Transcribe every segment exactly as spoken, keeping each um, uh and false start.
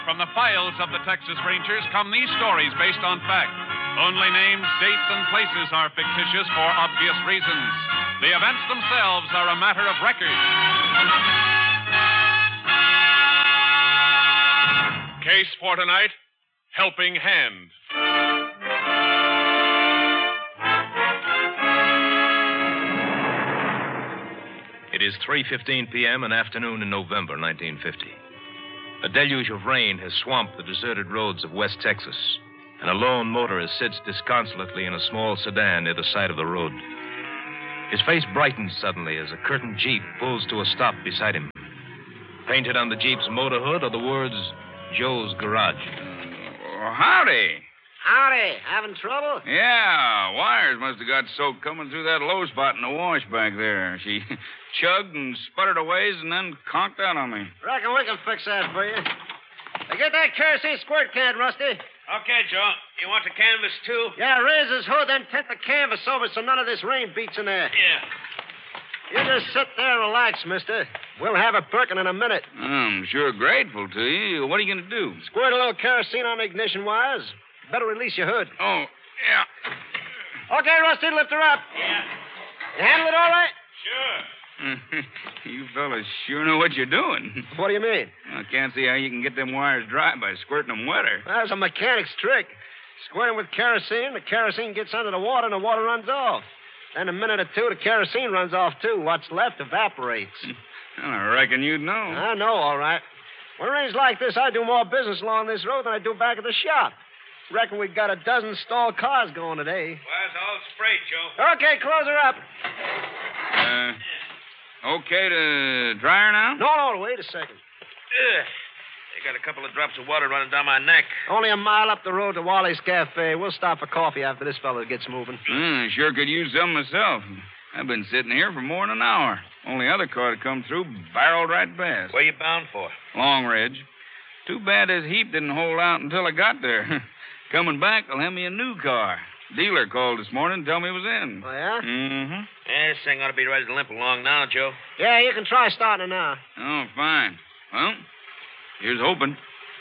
From the files of the Texas Rangers come these stories based on fact. Only names, dates, and places are fictitious for obvious reasons. The events themselves are a matter of record. Case for tonight, Helping Hand. It is three fifteen p.m., an afternoon in November nineteen fifty. A deluge of rain has swamped the deserted roads of West Texas, and a lone motorist sits disconsolately in a small sedan near the side of the road. His face brightens suddenly as a curtained Jeep pulls to a stop beside him. Painted on the Jeep's motor hood are the words, Joe's Garage. Uh, howdy. Howdy. Having trouble? Yeah, wires must have got soaked coming through that low spot in the wash back there. She chugged and sputtered a ways and then conked out on me. Reckon we can fix that for you. Now get that kerosene squirt can, Rusty. Okay, Joe. You want the canvas, too? Yeah, raise his hood, then tint the canvas over so none of this rain beats in there. Yeah. You just sit there and relax, mister. We'll have it perking in a minute. I'm sure grateful to you. What are you going to do? Squirt a little kerosene on the ignition wires. Better release your hood. Oh, yeah. Okay, Rusty, lift her up. Yeah. You handle it all right? Sure. You fellas sure know what you're doing. What do you mean? I can't see how you can get them wires dry by squirting them wetter. That's a mechanic's trick. Squirt 'em with kerosene, the kerosene gets under the water, and the water runs off. Then a minute or two, the kerosene runs off, too. What's left evaporates. Well, I reckon you'd know. I know, all right. When it rains like this, I do more business along this road than I do back at the shop. Reckon we've got a dozen stalled cars going today. Wires all sprayed, Joe. Okay, close her up. Uh, okay to dry her now? No, no, wait a second. Ugh. They got a couple of drops of water running down my neck. Only a mile up the road to Wally's Cafe. We'll stop for coffee after this fellow gets moving. Mm, sure could use some myself. I've been sitting here for more than an hour. Only other car to come through barreled right past. Where you bound for? Long Ridge. Too bad this heap didn't hold out until I got there. Coming back, they'll have me a new car. Dealer called this morning to tell me it was in. Oh, yeah? Mm-hmm. Yeah, this thing ought to be ready to limp along now, Joe. Yeah, you can try starting it now. Oh, fine. Well, here's hoping.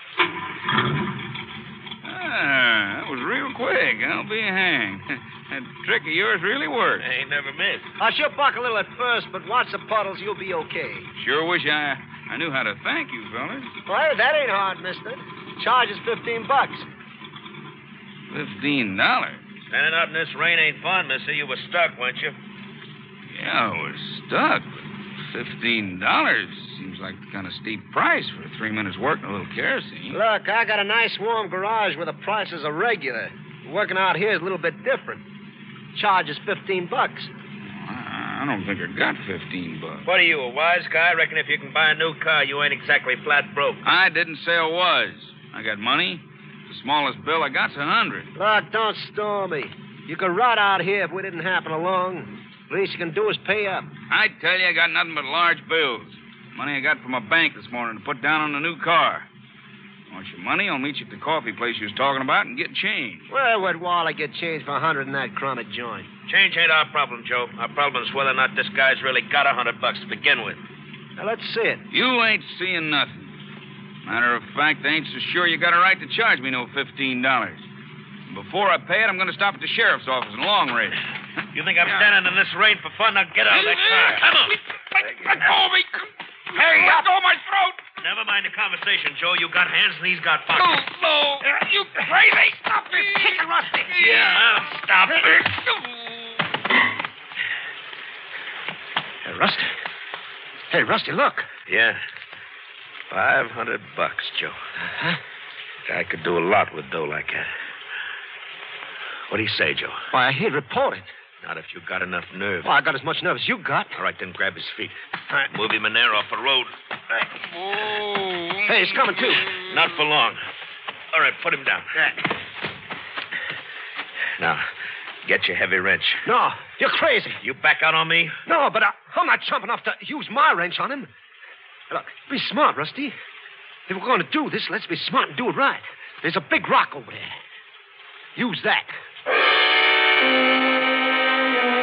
Ah, that was real quick. I'll be hanged. That trick of yours really worked. I ain't never missed. I should buck a little at first, but once the puddles, you'll be okay. Sure wish I, I knew how to thank you, fellas. Well, that ain't hard, mister. Charge is fifteen bucks. Fifteen dollars? Standing out in this rain ain't fun, mister. You were stuck, weren't you? Yeah, I was stuck. But fifteen dollars seems like the kind of steep price for three minutes' work and a little kerosene. Look, I got a nice warm garage where the prices are regular. Working out here is a little bit different. Charge is fifteen bucks. I don't think I got fifteen bucks. What are you, a wise guy? I reckon if you can buy a new car, you ain't exactly flat broke. I didn't say I was. I got money. The smallest bill I got's a hundred. Look, don't storm me. You could rot out here if we didn't happen along. Least you can do is pay up. I tell you, I got nothing but large bills. Money I got from a bank this morning to put down on a new car. Want your money? I'll meet you at the coffee place you was talking about and get change. Where would Wally get change for a hundred in that crummy joint? Change ain't our problem, Joe. Our problem is whether or not this guy's really got a hundred bucks to begin with. Now, let's see it. You ain't seeing nothing. Matter of fact, I ain't so sure you got a right to charge me no fifteen dollars. Before I pay it, I'm going to stop at the sheriff's office in Long Ridge. You think I'm standing in this rain for fun? Now get out of that car. Come on. Let go of me. Hey, let go of my throat. Never mind the conversation, Joe. You got hands and he's got No, pockets. no. You crazy. Stop this. Kick it, Rusty. Yeah, I'll stop it. Hey, Rusty. Hey, Rusty, look. Yeah. Five hundred bucks, Joe. Huh? I could do a lot with dough like that. What do you say, Joe? Why, he'd report it. Not if you got enough nerve. Well, I got as much nerve as you got. All right, then grab his feet. All right. Move him in there off the road. Oh. Hey, he's coming, too. Not for long. All right, put him down. Now, get your heavy wrench. No, you're crazy. You back out on me? No, but I, I'm not chump enough to use my wrench on him. Look, be smart, Rusty. If we're going to do this, let's be smart and do it right. There's a big rock over there. Use that.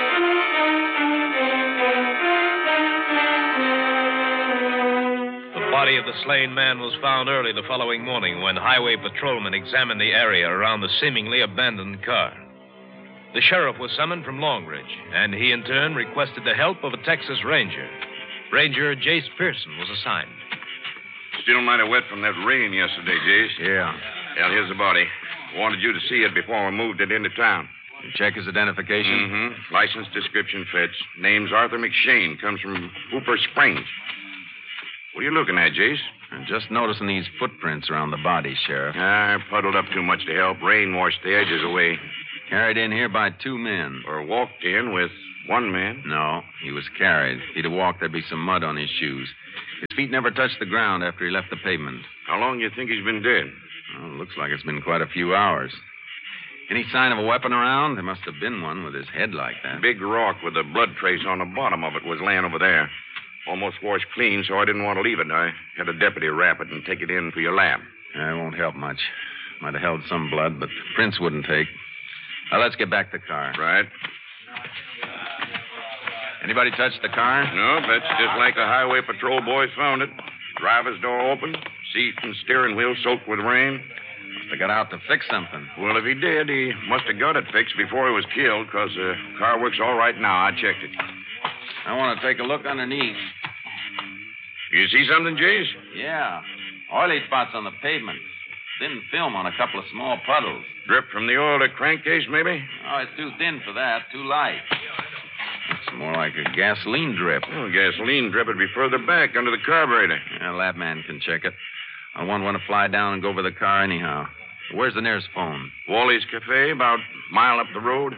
The body of the slain man was found early the following morning when highway patrolmen examined the area around the seemingly abandoned car. The sheriff was summoned from Longridge, and he in turn requested the help of a Texas Ranger. Ranger Jace Pearson was assigned. Still mighty wet from that rain yesterday, Jace. Yeah. Well, here's the body. Wanted you to see it before we moved it into town. You check his identification? Mm-hmm. License description fits. Name's Arthur McShane. Comes from Hooper Springs. What are you looking at, Jace? I'm just noticing these footprints around the body, Sheriff. Ah, puddled up too much to help. Rain washed the edges away. Carried in here by two men. Or walked in with one man. No, he was carried. If he'd have walked, there'd be some mud on his shoes. His feet never touched the ground after he left the pavement. How long do you think he's been dead? Well, it looks like it's been quite a few hours. Any sign of a weapon around? There must have been one with his head like that. Big rock with a blood trace on the bottom of it was laying over there. Almost washed clean, so I didn't want to leave it. I had a deputy wrap it and take it in for your lab. Yeah, it won't help much. Might have held some blood, but prints wouldn't take. Now, let's get back to the car. Right. Anybody touch the car? No, that's just like the highway patrol boys found it. Driver's door open, seat and steering wheel soaked with rain. Must have got out to fix something. Well, if he did, he must have got it fixed before he was killed, because the car works all right now. I checked it. I want to take a look underneath. You see something, Jace? Yeah. Oily spots on the pavement. Thin film on a couple of small puddles. Drip from the oil to crankcase, maybe? Oh, it's too thin for that. Too light. It's more like a gasoline drip. Oh, gasoline drip would be further back under the carburetor. Yeah, lab man can check it. I won't want to fly down and go over the car anyhow. Where's the nearest phone? Wally's Cafe, about a mile up the road.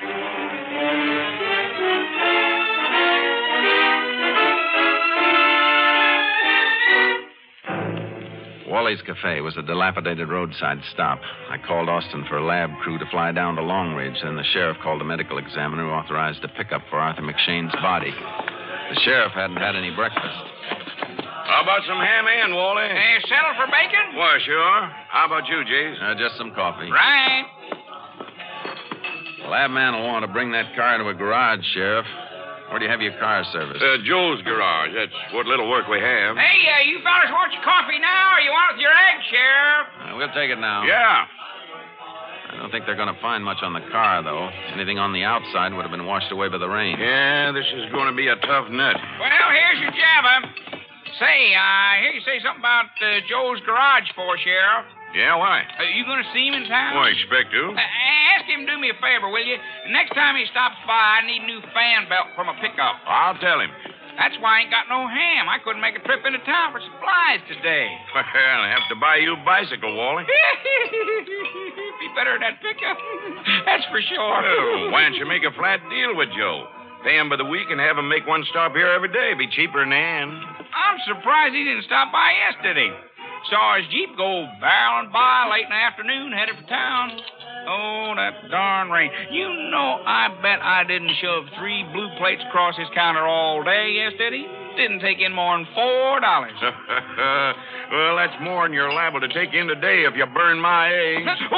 Wally's Cafe was a dilapidated roadside stop. I called Austin for a lab crew to fly down to Longridge, then the sheriff called a medical examiner who authorized a pickup for Arthur McShane's body. The sheriff hadn't had any breakfast. How about some ham and, Wally? Hey, settle for bacon? Why, sure. How about you, Jace? Uh, just some coffee. Right. The lab man will want to bring that car to a garage, Sheriff. Where do you have your car serviced? Uh, Joe's garage. That's what little work we have. Hey, uh, you fellas want your coffee now, or you want it with your egg, Sheriff? Uh, we'll take it now. Yeah. I don't think they're going to find much on the car, though. Anything on the outside would have been washed away by the rain. Yeah, this is going to be a tough nut. Well, here's your jabba. Say, uh, I hear you say something about uh, Joe's garage for, Sheriff. Yeah, why? Are you going to see him in town? Well, I expect to. Uh, ask him to do me a favor, will you? The next time he stops by, I need a new fan belt from a pickup. I'll tell him. That's why I ain't got no ham. I couldn't make a trip into town for supplies today. Well, I'll have to buy you a bicycle, Wally. Be better than that pickup. That's for sure. Well, why don't you make a flat deal with Joe? Pay him by the week and have him make one stop here every day. Be cheaper than Ann. I'm surprised he didn't stop by yesterday. Saw his Jeep go barreling by late in the afternoon, headed for town. Oh, that darn rain. You know, I bet I didn't shove three blue plates across his counter all day yesterday. Didn't take in more than four dollars. Well, that's more than you're liable to take in today if you burn my eggs.